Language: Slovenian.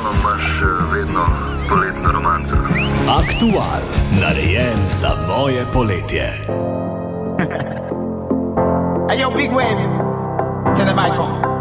Ravno imaš vedno poletno romanco. Aktual, narejen za moje poletje. Hey yo, Big Wave, tell them I come.